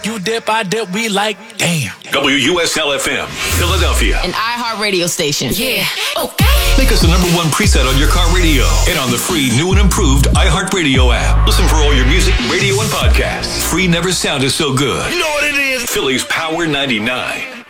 You dip, I dip, we like, damn. WUSL-FM, Philadelphia. An iHeart radio station. Yeah, okay. Make us the #1 preset on your car radio and on the free new and improved iHeartRadio app. Listen for all your music, radio, and podcasts. Free never sounded so good. You know what it is. Philly's Power 99.